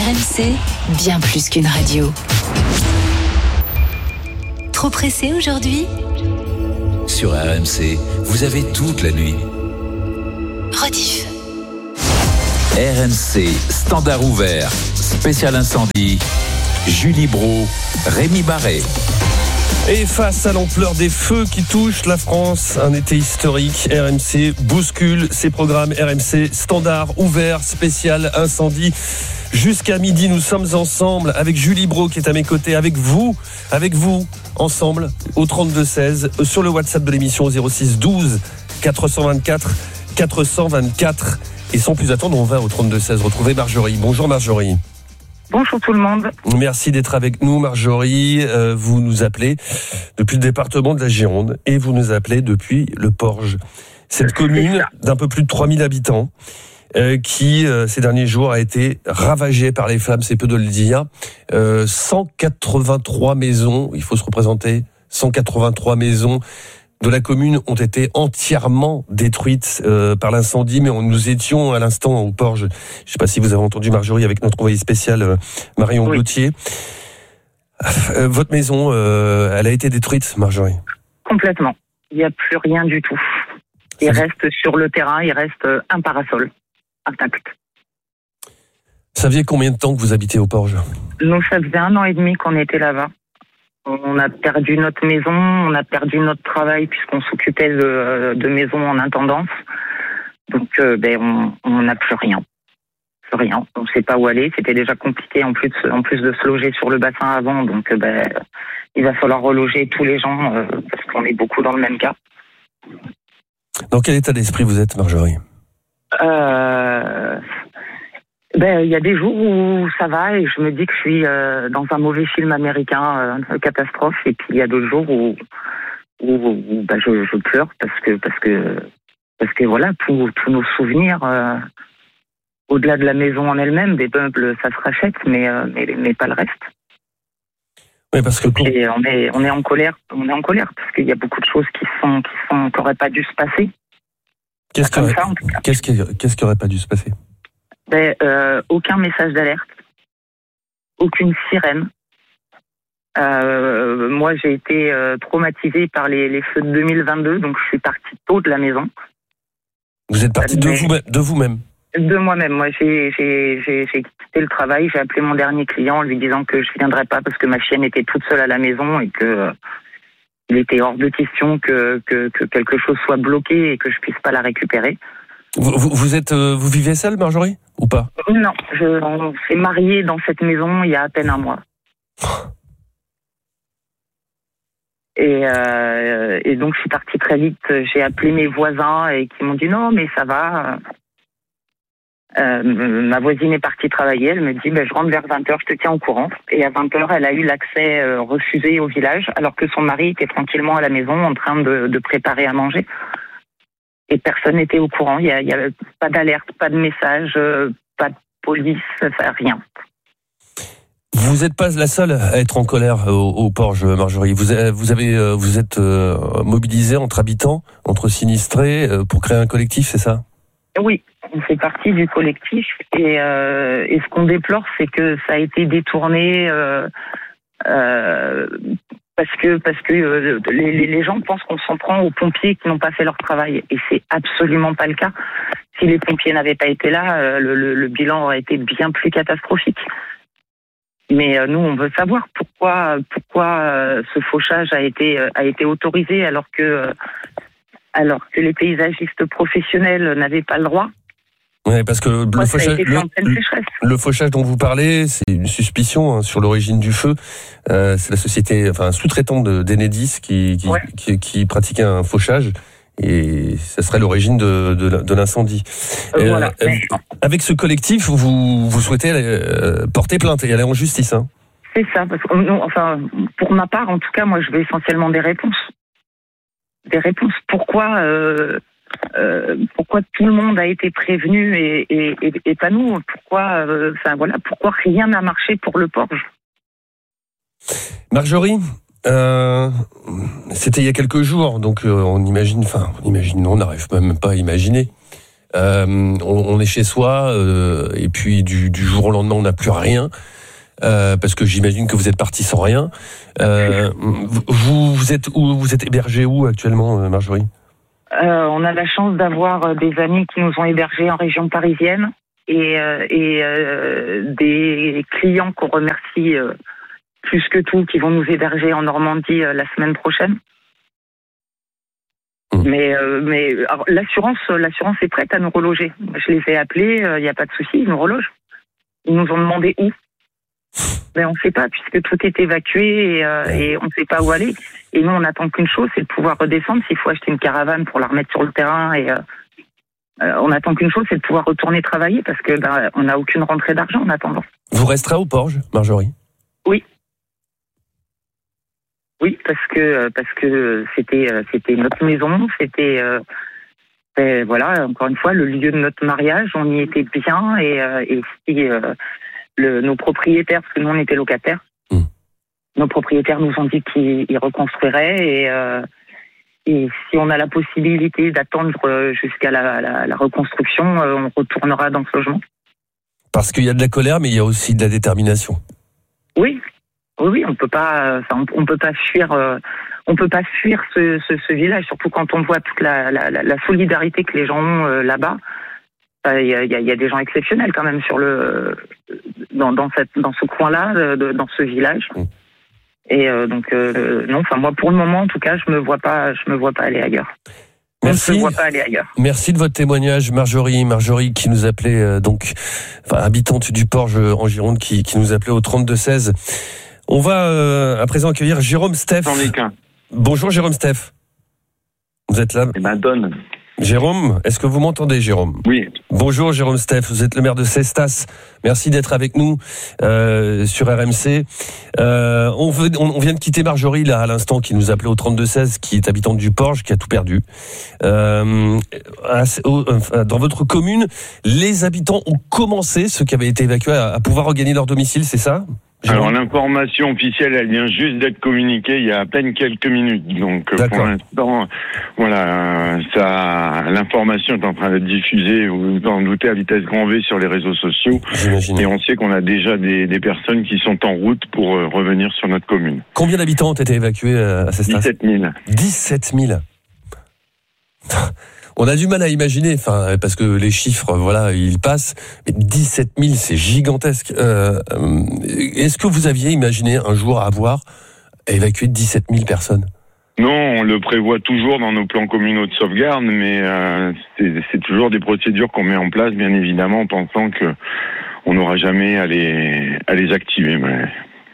RMC, bien plus qu'une radio. Trop pressé aujourd'hui ? Sur RMC, vous avez toute la nuit. Rediff. RMC, standard ouvert, spécial incendie. Julie Brault, Rémi Barré. Et face à l'ampleur des feux qui touchent la France, un été historique, RMC bouscule ses programmes. RMC standard ouvert, spécial incendie. Jusqu'à midi, nous sommes ensemble avec Julie Brault qui est à mes côtés, avec vous, ensemble, au 32-16, sur le WhatsApp de l'émission 06 12 424 424. Et sans plus attendre, on va au 32-16 retrouver Marjorie. Bonjour Marjorie. Bonjour tout le monde. Merci d'être avec nous Marjorie. Vous nous appelez depuis le département de la Gironde et vous nous appelez depuis le Porge. Cette commune d'un peu plus de 3000 habitants qui, ces derniers jours, a été ravagée par les flammes, c'est peu de le dire. 183 maisons, il faut se représenter, 183 maisons de la commune ont été entièrement détruites par l'incendie, mais nous étions à l'instant au Porge. Je ne sais pas si vous avez entendu Marjorie avec notre envoyé spécial Marion Gauthier. Votre maison, elle a été détruite, Marjorie ? Complètement. Il n'y a plus rien du tout. Il reste sur le terrain, il reste un parasol intact. Ça faisait combien de temps que vous habitez au Porge ? Nous, ça faisait 1 an et demi qu'on était là-bas. On a perdu notre maison, on a perdu notre travail puisqu'on s'occupait de maisons en intendance. Donc, on n'a plus rien. Rien. On ne sait pas où aller. C'était déjà compliqué en plus de se loger sur le bassin avant. Donc, il va falloir reloger tous les gens parce qu'on est beaucoup dans le même cas. Dans quel état d'esprit vous êtes, Marjorie ? Il y a des jours où ça va et je me dis que je suis dans un mauvais film américain, catastrophe. Et puis il y a d'autres jours où je pleure parce que voilà, tous nos souvenirs, au-delà de la maison en elle-même, des meubles, ça se rachète, mais pas le reste. Oui, parce que et on est en colère. On est en colère parce qu'il y a beaucoup de choses qui n'auraient pas dû se passer. Qu'est-ce qui n'aurait pas dû se passer ? Aucun message d'alerte, aucune sirène. Moi, j'ai été traumatisée par les feux de 2022, donc je suis partie tôt de la maison. Vous êtes partie de vous-même ? De moi-même. Moi, j'ai quitté le travail, j'ai appelé mon dernier client en lui disant que je ne viendrais pas parce que ma chienne était toute seule à la maison et que il était hors de question que quelque chose soit bloqué et que je puisse pas la récupérer. Vous vivez seule, Marjorie, ou pas ? Non, on s'est mariés dans cette maison il y a à peine 1 mois. Et donc je suis partie très vite. J'ai appelé mes voisins et qui m'ont dit non, mais ça va. Ma voisine est partie travailler. Elle me dit je rentre vers 20h, je te tiens au courant. Et à 20h, elle a eu l'accès refusé au village, alors que son mari était tranquillement à la maison en train de préparer à manger. Et personne n'était au courant. Il y a pas d'alerte, pas de message, pas de police, rien. Vous n'êtes pas la seule à être en colère au Porge, Marjorie. Vous êtes mobilisés entre habitants, entre sinistrés, pour créer un collectif, c'est ça ? Oui, on fait partie du collectif. Et ce qu'on déplore, c'est que ça a été détourné. Parce que les gens pensent qu'on s'en prend aux pompiers qui n'ont pas fait leur travail. Et c'est absolument pas le cas. Si les pompiers n'avaient pas été là, le bilan aurait été bien plus catastrophique. Mais nous, on veut savoir pourquoi ce fauchage a été autorisé alors que les paysagistes professionnels n'avaient pas le droit. Oui, parce que le fauchage dont vous parlez, c'est une suspicion sur l'origine du feu. C'est la société, un sous-traitant d'Enedis qui pratiquait un fauchage, et ça serait l'origine de l'incendie. Voilà. Avec ce collectif, vous souhaitez porter plainte et aller en justice, hein ? C'est ça, parce que pour ma part, en tout cas, moi, je veux essentiellement des réponses. Des réponses. Pourquoi tout le monde a été prévenu et pas nous ? Pourquoi rien n'a marché pour le Porge ? Marjorie, c'était il y a quelques jours, donc on n'arrive même pas à imaginer. On est chez soi et puis du jour au lendemain, on n'a plus rien. Parce que j'imagine que vous êtes parti sans rien. Vous êtes hébergé où actuellement, Marjorie ? On a la chance d'avoir des amis qui nous ont hébergés en région parisienne et des clients qu'on remercie plus que tout, qui vont nous héberger en Normandie la semaine prochaine. Mais alors, l'assurance est prête à nous reloger. Je les ai appelés, il n'y a pas de souci, ils nous relogent. Ils nous ont demandé où. Mais on ne sait pas, puisque tout est évacué et on ne sait pas où aller. Et nous, on n'attend qu'une chose, c'est de pouvoir redescendre. S'il faut acheter une caravane pour la remettre sur le terrain, et on n'attend qu'une chose, c'est de pouvoir retourner travailler, parce que on n'a aucune rentrée d'argent en attendant. Vous resterez au Porge, Marjorie ? Oui. Oui, parce que c'était notre maison, c'était voilà, encore une fois, le lieu de notre mariage. On y était bien et si nos propriétaires, parce que nous on était locataires, nos propriétaires nous ont dit qu'ils reconstruiraient et si on a la possibilité d'attendre jusqu'à la reconstruction, on retournera dans ce logement. Parce qu'il y a de la colère, mais il y a aussi de la détermination. Oui, on peut pas fuir ce village, surtout quand on voit toute la solidarité que les gens ont là-bas. Il y a des gens exceptionnels quand même dans ce coin-là, dans ce village. Et donc non, enfin moi pour le moment en tout cas, je me vois pas aller ailleurs. Merci. On ne se voit pas aller ailleurs. Merci de votre témoignage, Marjorie qui nous appelait habitante du Porge en Gironde, qui nous appelait au 3216. On va à présent accueillir Jérôme Steph. Bonjour Jérôme Steph. Vous êtes là ? Donne. Jérôme, est-ce que vous m'entendez, Jérôme ? Oui. Bonjour Jérôme Steph, vous êtes le maire de Cestas. Merci d'être avec nous sur RMC. On vient de quitter Marjorie là à l'instant, qui nous appelait au 3216, qui est habitante du Porge, qui a tout perdu. Dans votre commune, les habitants ont commencé, ceux qui avaient été évacués, à pouvoir regagner leur domicile, c'est ça ? Alors l'information officielle, elle vient juste d'être communiquée il y a à peine quelques minutes. Donc pour l'instant, voilà, l'information est en train d'être diffusée, vous en doutez, à vitesse grand V sur les réseaux sociaux. J'imagine. Et on sait qu'on a déjà des personnes qui sont en route pour revenir sur notre commune. Combien d'habitants ont été évacués à Cestas ? 17 000. 17 000. On a du mal à imaginer, parce que les chiffres, ils passent. Mais 17 000, c'est gigantesque. Est-ce que vous aviez imaginé un jour avoir évacué 17 000 personnes ? Non, on le prévoit toujours dans nos plans communaux de sauvegarde, mais c'est toujours des procédures qu'on met en place, bien évidemment, en pensant que on n'aura jamais à les activer. Mais...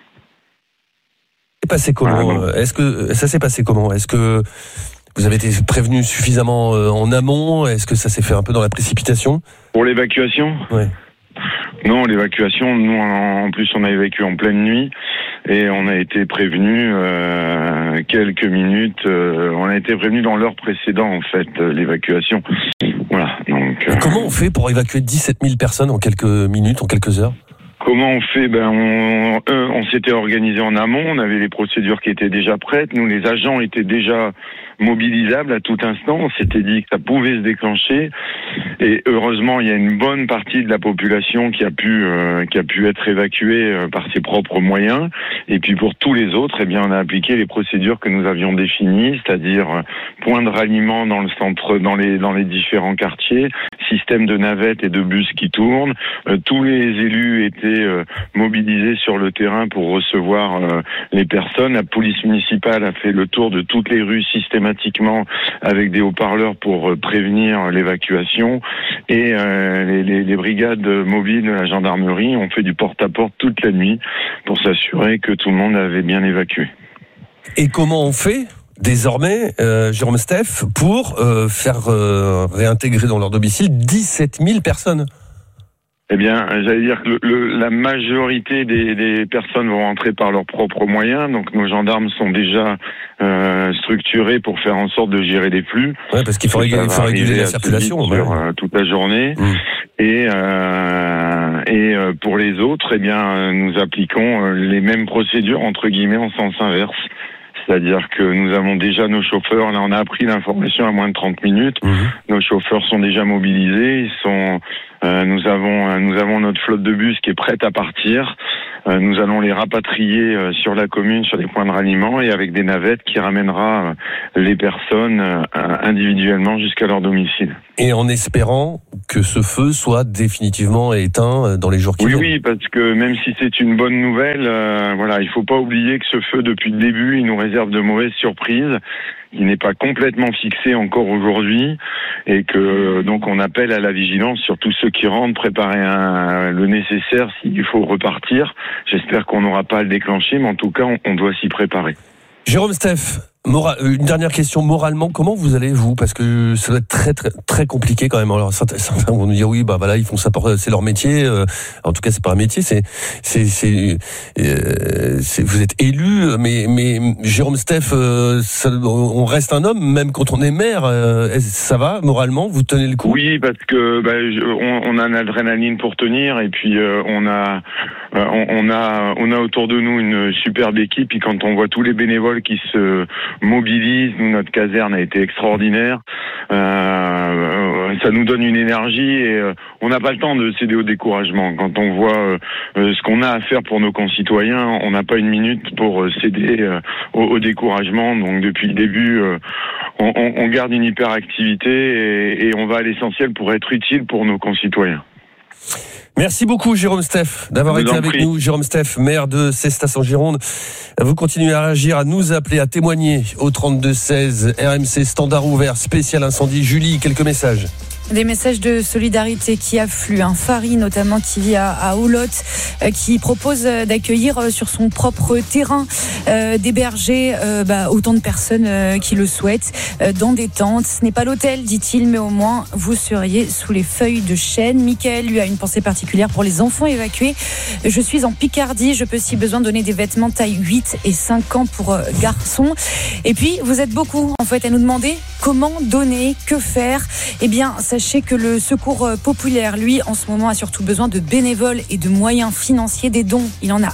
C'est passé comment ? Est-ce que ça s'est passé comment ? Est-ce que vous avez été prévenu suffisamment en amont ? Est-ce que ça s'est fait un peu dans la précipitation ? Pour l'évacuation ? Ouais. Non, l'évacuation, nous en plus on a évacué en pleine nuit et on a été prévenu quelques minutes, on a été prévenu dans l'heure précédente en fait, l'évacuation. Voilà. Donc. Comment on fait pour évacuer 17 000 personnes en quelques minutes, en quelques heures ? Comment on fait ? On s'était organisé en amont, on avait les procédures qui étaient déjà prêtes, nous les agents étaient déjà mobilisables à tout instant, on s'était dit que ça pouvait se déclencher et heureusement il y a une bonne partie de la population qui a pu être évacuée par ses propres moyens et puis pour tous les autres, on a appliqué les procédures que nous avions définies, c'est-à-dire point de ralliement dans le centre, dans les différents quartiers, système de navettes et de bus qui tournent, tous les élus étaient mobilisés sur le terrain pour recevoir les personnes. La police municipale a fait le tour de toutes les rues systématiquement avec des haut-parleurs pour prévenir l'évacuation et les brigades mobiles de la gendarmerie ont fait du porte-à-porte toute la nuit pour s'assurer que tout le monde avait bien évacué. Et comment on fait désormais, Jérôme Steph, pour faire réintégrer dans leur domicile 17 000 personnes ? J'allais dire que la majorité des personnes vont rentrer par leurs propres moyens. Donc, nos gendarmes sont déjà structurés pour faire en sorte de gérer les flux. Ouais, parce qu'il faut réguler la circulation sur toute la journée. Et pour les autres, nous appliquons les mêmes procédures entre guillemets en sens inverse. C'est-à-dire que nous avons déjà nos chauffeurs, là on a appris l'information à moins de 30 minutes, nos chauffeurs sont déjà mobilisés, nous avons notre flotte de bus qui est prête à partir. Nous allons les rapatrier sur la commune, sur des points de ralliement, et avec des navettes qui ramènera les personnes individuellement jusqu'à leur domicile. Et en espérant que ce feu soit définitivement éteint dans les jours qui viennent. Oui, parce que même si c'est une bonne nouvelle, il faut pas oublier que ce feu, depuis le début, il nous réserve de mauvaises surprises. Il n'est pas complètement fixé encore aujourd'hui, et que donc on appelle à la vigilance sur tous ceux qui rentrent, préparer le nécessaire s'il faut repartir. J'espère qu'on n'aura pas à le déclencher, mais en tout cas on doit s'y préparer. Jérôme Steph, une dernière question. Moralement, comment vous allez, vous? Parce que ça doit être très très très compliqué quand même. Alors certains vont nous dire oui, ils font ça, c'est leur métier. En tout cas, c'est pas un métier. Vous êtes élu, mais Jérôme Steph, on reste un homme même quand on est maire. Ça va moralement? Vous tenez le coup? Oui, parce que on a une adrénaline pour tenir, et puis on a autour de nous une superbe équipe. Et quand on voit tous les bénévoles qui se mobilisent, nous, notre caserne a été extraordinaire. Ça nous donne une énergie, et on n'a pas le temps de céder au découragement. Quand on voit ce qu'on a à faire pour nos concitoyens, on n'a pas une minute pour céder au découragement. Donc depuis le début, on garde une hyperactivité, et on va à l'essentiel pour être utile pour nos concitoyens. Merci beaucoup Jérôme Steph d'avoir été avec nous. Jérôme Steph, maire de Cestas en Gironde. Vous continuez à réagir, à nous appeler, à témoigner au 32-16, RMC Standard ouvert, spécial incendie. Julie, quelques messages. Des messages de solidarité qui affluent. Farid notamment qui vit à Oulotte, qui propose d'accueillir sur son propre terrain, d'héberger autant de personnes qui le souhaitent dans des tentes. Ce n'est pas l'hôtel, dit-il, mais au moins vous seriez sous les feuilles de chêne. Mickaël, lui, a une pensée particulière pour les enfants évacués. Je suis en Picardie, je peux si besoin donner des vêtements taille 8 et 5 ans pour garçons. Et puis vous êtes beaucoup en fait à nous demander comment donner, que faire. Eh bien, sachez que le Secours populaire, lui, en ce moment, a surtout besoin de bénévoles et de moyens financiers, des dons. Il en a.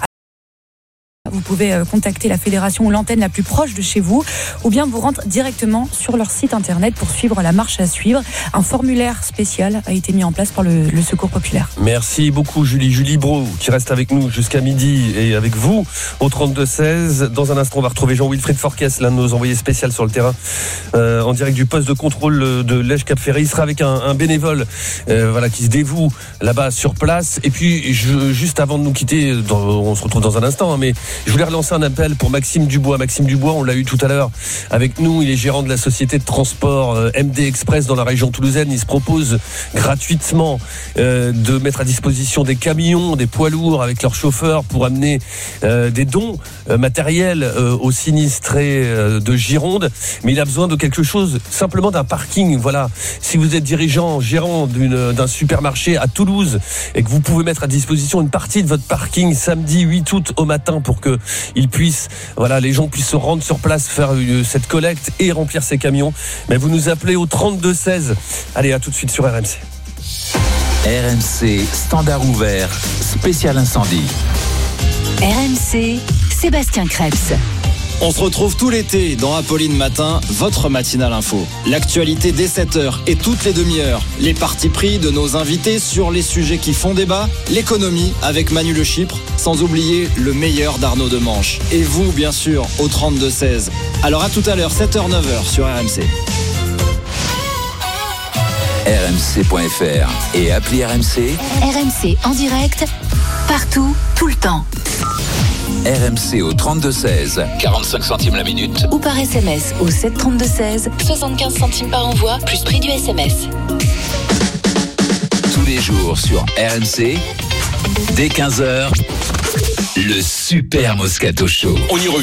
Vous pouvez contacter la fédération ou l'antenne la plus proche de chez vous, ou bien vous rendre directement sur leur site internet pour suivre la marche à suivre. Un formulaire spécial a été mis en place par le Secours populaire. Merci beaucoup Julie. Julie Brault qui reste avec nous jusqu'à midi et avec vous au 32-16. Dans un instant, on va retrouver Jean-Wilfried Forquès, l'un de nos envoyés spéciaux sur le terrain, en direct du poste de contrôle de Lège-Cap-Ferré. Il sera avec un bénévole qui se dévoue là-bas sur place. Et puis, juste avant de nous quitter, on se retrouve dans un instant, mais je voulais relancer un appel pour Maxime Dubois. Maxime Dubois, on l'a eu tout à l'heure avec nous. Il est gérant de la société de transport MD Express dans la région toulousaine. Il se propose gratuitement de mettre à disposition des camions, des poids lourds avec leurs chauffeurs pour amener des dons matériels aux sinistrés de Gironde. Mais il a besoin de quelque chose, simplement d'un parking. Voilà. Si vous êtes dirigeant, gérant d'un supermarché à Toulouse et que vous pouvez mettre à disposition une partie de votre parking samedi 8 août au matin pour que les gens puissent se rendre sur place, faire cette collecte et remplir ces camions, mais vous nous appelez au 32-16. Allez, à tout de suite sur RMC. RMC Standard ouvert, spécial incendie. RMC, Sébastien Krebs. On se retrouve tout l'été dans Apolline Matin, votre matinale info. L'actualité dès 7h et toutes les demi-heures. Les partis pris de nos invités sur les sujets qui font débat. L'économie avec Manu Le Chypre, sans oublier le meilleur d'Arnaud Demanche. Et vous, bien sûr, au 32-16. Alors à tout à l'heure, 7h-9h sur RMC. RMC.fr et appli RMC. RMC en direct, partout, tout le temps. RMC au 32-16, 45 centimes la minute. Ou par SMS au 732-16, 75 centimes par envoi, plus prix du SMS. Tous les jours sur RMC, dès 15h, le Super Moscato Show. On y revient.